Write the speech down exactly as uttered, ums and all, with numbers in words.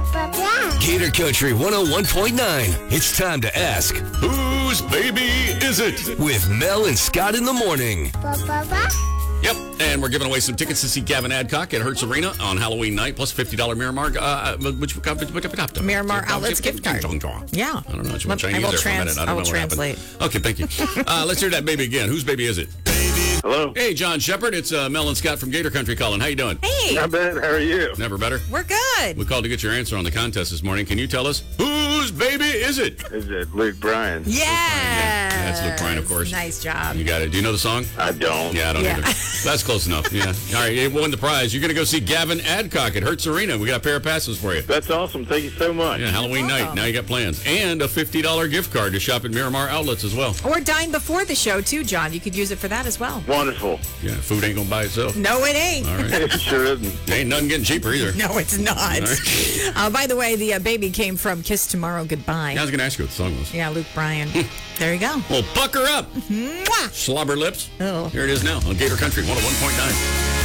Gator Country one oh one point nine. It's time to ask, whose baby is it? With Mel and Scott in the morning. Yep, and we're giving away some tickets to see Gavin Adcock at Hertz Arena on Halloween night, plus fifty dollars Miramar, uh, which, which, which, Miramar Outlets gift card. Yeah. I don't know. You Let, Chinese I will, there trans- for a minute. I don't I will know translate. What okay, thank you. Uh, let's hear that baby again. Whose baby is it? Hello. Hey, John Shepard. It's uh, Mel and Scott from Gator Country calling. How you doing? Hey. Not bad. How are you? Never better. We're good. We called to get your answer on the contest this morning. Can you tell us whose baby is it? Is it Luke Bryan? Yeah. Yeah, that's Luke Bryan, of course. Nice job. You got it. Do you know the song? I don't. Yeah, I don't Yeah. either. That's close enough. Yeah. All right, you won the prize. You're going to go see Gavin Adcock at Hertz Arena. We got a pair of passes for you. That's awesome. Thank you so much. Yeah, Halloween night. Now you got plans. And a fifty dollars gift card to shop at Miramar Outlets as well. Or dine before the show, too, John. You could use it for that as well. Wonderful. Yeah, food ain't going to buy itself. No, it ain't. All right. It sure isn't. Ain't nothing getting cheaper either. No, it's not. right. Uh, by the way, the uh, baby came from Kiss Tomorrow Goodbye. Yeah, I was going to ask you what the song was. Yeah, Luke Bryan. There you go. Well, pucker up. Mwah. Slobber lips. Oh. Here it is now on Gator Country one oh one point nine.